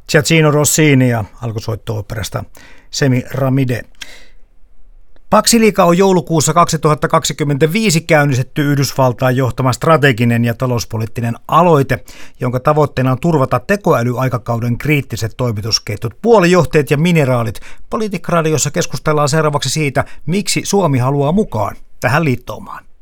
Giacchino Rossini ja alkusoitto-oopperasta Semiramide. Paksiliiga on joulukuussa 2025 käynnistetty Yhdysvaltain johtama strateginen ja talouspoliittinen aloite, jonka tavoitteena on turvata tekoälyaikakauden kriittiset toimitusketjut, puolijohteet ja mineraalit. Politiikka-radiossa keskustellaan seuraavaksi siitä, miksi Suomi haluaa mukaan tähän liittoumaan.